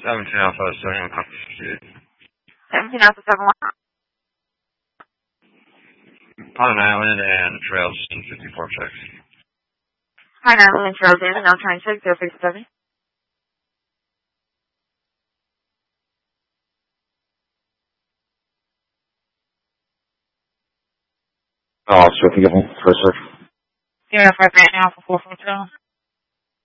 17 Alpha 7 copy 17 Alpha 7 1. Pine Island and Trails 54 checks. Pine Island and Trails in, and I'll try and check 067. Oh, so if you give him first search. 058 Alpha 442.